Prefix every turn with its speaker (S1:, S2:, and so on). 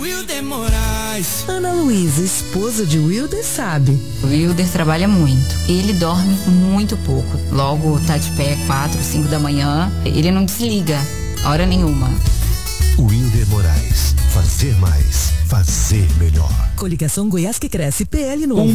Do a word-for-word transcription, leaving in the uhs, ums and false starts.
S1: Wilder Moraes.
S2: Ana Luísa, esposa de Wilder, sabe.
S3: O Wilder trabalha muito. Ele dorme muito pouco. Logo tá de pé quatro, cinco da manhã. Ele não desliga, hora nenhuma.
S4: Wilder Moraes. Fazer mais. Fazer melhor.
S2: Coligação Goiás que Cresce, P L novo.